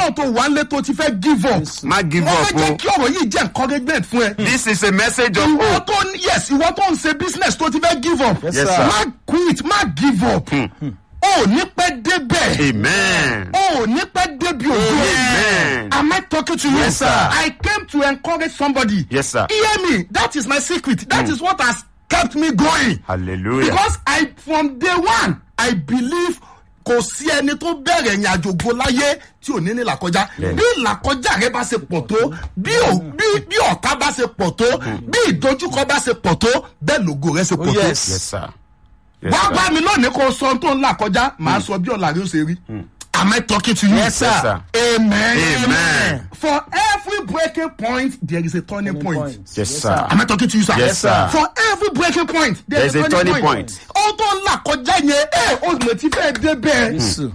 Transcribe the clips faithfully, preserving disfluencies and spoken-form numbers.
Ọlọ́run tó wà nílé tó ti fẹ́ give up. Má give up. Wọ́n fẹ́ jẹ́ kí ọ̀rọ̀ yìí jẹ́ encouragement fún ẹ. This is a message of Ìwọ hope. tó yes, ìwọ tó ń ṣe business tó ti fẹ́ give up. Yes, sir. Má quit, má give up. O ní pẹ́ débẹ̀. Amen. O ní pẹ́ débi ògo. Amen. Am I talking to you? Yes, sir. I came to encourage somebody. Yes, sir. Hear me. That is my secret. That is what has kept me going. Hallelujah. Because I, from day one, I believe kò sí ẹni tó bẹ̀rẹ̀ ìrìn àjò ògo láyé tí ò ní ní làkọjá. Bí làkọjá rẹ bá ṣe pọ̀ tó, bí bí ọ̀tá bá ṣe pọ̀ tó, bí ìdojúkọ bá ṣe pọ̀ tó, bẹ́ẹ̀ lògo rẹ ṣe pọ̀ tó. Yes, sir. Yes, Wá sir. bá mi lónìí kò sọ tó ń là kọjá, màá sọ bí ọ̀la rẹ ó ṣe rí. Am I talking to you? Yes, sir. Yes, sir. Amen. Amen. For every breaking point, there is a turning point. point. Yes, sir. Am I talking to you, sir? Yes, sir. For every breaking point, there There's is a turning point. Ó tó ń là kọjá yẹn, ẹ ò lè ti fẹ́ débẹ̀. Jésù.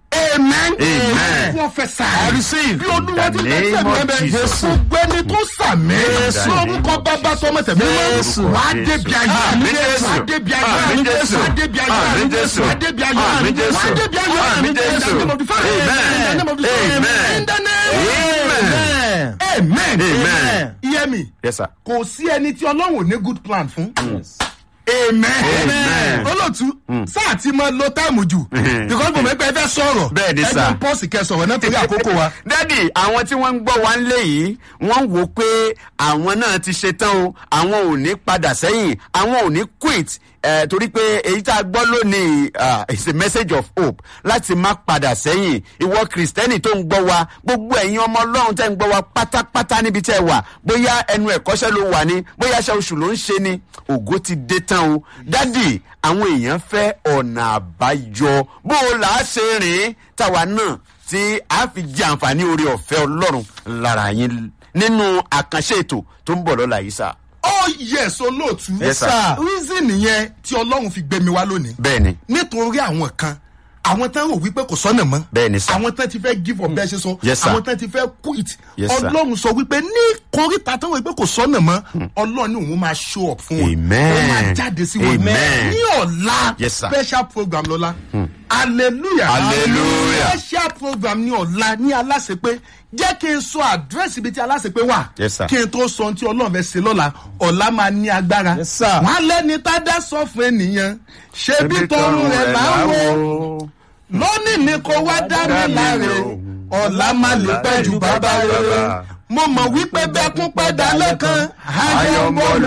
Amen. Amen. Prophesy. I receive. Bí olúwa In ti the bẹ́ẹ̀ name of sẹ́mi bẹ́ẹ̀ Jesus. gbogbo ẹni tó sàmì. Jésù. Lórúkọ bàbá tọmọ tẹ̀mí Jésù. mọ́. Wà á débi ayọ̀. Àmín Jésù. Wà á débi ayọ̀. Àmín Jésù. Wà á débi ayọ̀. Àmín Jésù. Wà á débi ayọ̀. Àmín Jésù. Wà á débi ayọ̀. Àmín Jésù. In the name of the Father. Amen. In the name of the Son. Amen. In the name. Amen. Amen. Amen. Hear me. Yes, sir. Kò sí ẹni tí Ọlọ́run ò ní good plan fún. Yes. Amen. Amen. Olóòtú, sáà tí mo lo táìmù jù. Because mo mẹ́pẹ́ fẹ́ sọ̀rọ̀. Bẹ́ẹ̀ ni, sir. Ẹni pọ́ọ̀sì kẹ sọ̀rọ̀ náà torí àkókò wa. Dádì, àwọn tí wọ́n ń gbọ́ wa ń lé yìí, wọ́n wò pé àwọn náà ti ṣe tán o, àwọn ò ní padà sẹ́yìn, àwọn ò ní quit. Eh, torí pé èyí tá a gbọ́ lónìí uh, is a message of hope láti má padà sẹ́yìn. Ìwọ Kristẹni tó ń gbọ́ wa, gbogbo ẹ̀yin ọmọ Ọlọ́run tẹ́ ń gbọ́ wa pátápátá níbi tẹ́ wà, bóyá ẹnu ẹ̀kọ́ṣẹ́ ló wà ní, bóyá aṣọ oṣù ló ń ṣe ni, ògo ti dé tán o. Dádì, àwọn èèyàn fẹ́ ọ̀nà àbáyọ. Bó o là á ṣe rìn táwa náà tí a fi jẹ àǹfààní oore ọ̀fẹ́ Ọlọ́run lára yín nínú àkànṣe ètò tó ń bọ̀ lọ́la yìí sá. Oh yes, olóòtú. Yes, sir. Reason nìyẹn tí Ọlọ́run fi gbé mi wá lónìí. Bẹ́ẹ̀ni. Nítorí àwọn kan, àwọn tán rò wípé kò sọ́nà mọ́. Bẹ́ẹ̀ni, sir. Àwọn tán ti fẹ́ give up bẹ́ẹ̀ ṣe sọ. Yes, sir. Àwọn tán ti fẹ́ quit. Yes, sir. Ọlọ́run sọ wípé ní kọríta tán rò wípé kò sọ́nà mọ́. Ọlọ́run ní òun máa show up fún wọn. Amen. Ó máa jáde sí wọn. Amen. Ní ọ̀la, Yes, sir. special program lọ́la. Hallelujah. Hallelujah. Special program ní ọ̀la ní aláṣepé. Jẹ́ kí n sọ àdírẹ́sì ibi tí aláṣepé wà. Yes, sir. Kí n tó sọ ohun tí Ọlọ́run fẹ́ ṣe lọ́la, ọ̀la máa ní agbára. Yes, sir. Wọ́n á lẹ́ni tá dá sọ fún ènìyàn. Ṣé bí tọrùn rẹ̀ láwo? Lónìí ni kò wá dá mi láre o. Ọ̀la máa lè pẹ́ ju bàbá rere. Mo mọ̀ wípé bẹ́kún pẹ́ dalẹ́ kan. Ayọ̀ ń bọ̀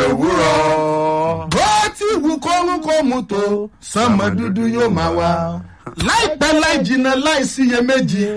lówùrọ̀. Bó ti wù kórun kó mu tó, sánmọ̀ dúdú yóò máa wá. Láìpẹ́ láì jìnnà láì síyèméjì.